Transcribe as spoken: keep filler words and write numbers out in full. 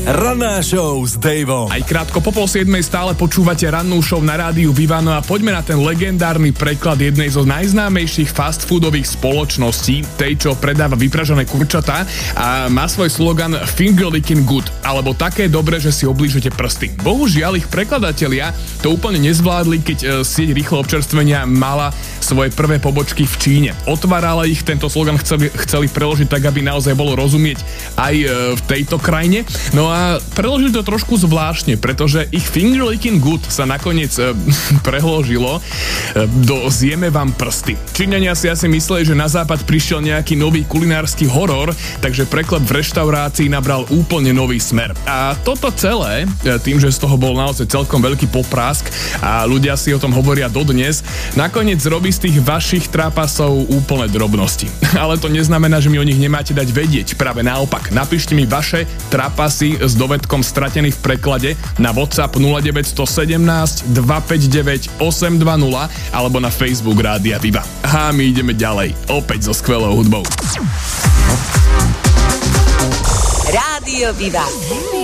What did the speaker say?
Ranná show s Daveom. Aj krátko po pol siedmej stále počúvate rannú show na rádiu Viva, no a poďme na ten legendárny preklad jednej zo najznámejších fast foodových spoločností, tej, čo predáva vypražané kurčatá a má svoj slogan Finger licking good, alebo také dobre, že si oblížete prsty. Bohužiaľ ich prekladatelia to úplne nezvládli, keď e, sieť rýchlo občerstvenia mala svoje prvé pobočky v Číne. Otvárala ich, tento slogan chceli, chceli preložiť tak, aby naozaj bolo rozumieť aj e, v tejto krajine. No a preložili to trošku zvláštne, pretože ich Finger licking good sa nakoniec e, preložilo e, do Zjeme vám prsty. Číňania si asi mysleli, že na západ prišiel nejaký nový kulinársky horor, takže preklad v reštaurácii nabral úplne nový smer. A toto celé, e, tým, že z toho bol naozaj celkom veľký poprásk a ľudia si o tom hovoria dodnes, nakoniec robí z tých vašich trápasov úplne drobnosti. Ale to neznamená, že mi o nich nemáte dať vedieť. Práve naopak, napíšte mi vaše trápasy s dovedkom stratený v preklade na WhatsApp nula deväť jedna sedem dva päť deväť osem dva nula alebo na Facebook Rádia Viva. A my ideme ďalej, opäť so skvelou hudbou. Rádio Viva.